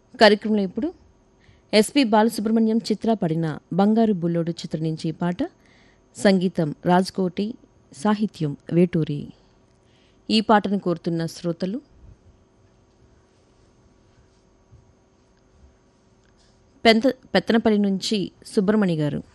కార్యక్రమంలో ఇప్పుడు ఎస్పి బాలసుబ్రహ్మణ్యం చిత్ర పడిన బంగారు బుల్లోడు చిత్రం నుంచి ఈ పాట. సంగీతం రాజ్కోటి, సాహిత్యం వేటూరి. ఈ పాటను కోరుతున్న శ్రోతలు పెత్తనపల్లి నుంచి సుబ్రమణి గారు.